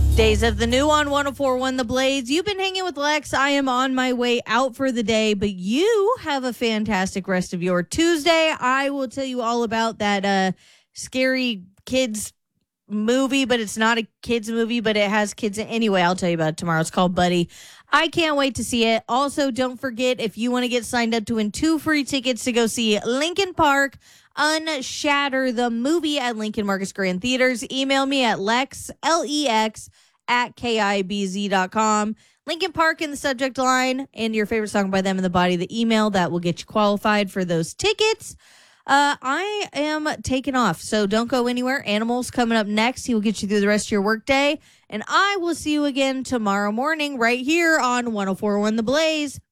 Days of the New on 1041 The Blaze. You've been hanging with Lex. I am on my way out for the day, but you have a fantastic rest of your Tuesday. I will tell you all about that scary kids movie, but it's not a kids movie, but it has kids. Anyway, I'll tell you about it tomorrow. It's called Buddy. I can't wait to see it. Also, don't forget, if you want to get signed up to win 2 free tickets to go see Linkin Park Unshatter the movie at Lincoln Marcus Grand Theaters, email me at Lex, L-E-X, at KIBZ.com. Linkin Park in the subject line and your favorite song by them in the body of the email. That will get you qualified for those tickets. I am taking off, so don't go anywhere. Animals coming up next. He will get you through the rest of your workday. And I will see you again tomorrow morning right here on 1041 The Blaze.